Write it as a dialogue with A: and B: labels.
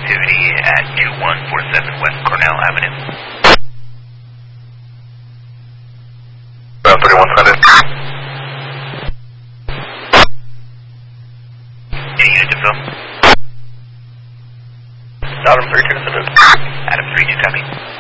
A: activity at 2147 West Cornell Avenue.
B: 3100.
A: Any unit to film?
B: Adam 3 2
A: Adam 3 2 copy.